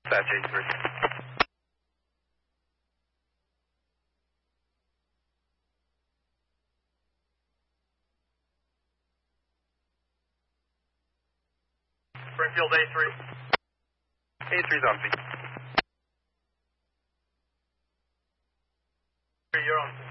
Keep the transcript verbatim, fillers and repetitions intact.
Dispatch A three. Springfield A three. A three's on beat. You're on.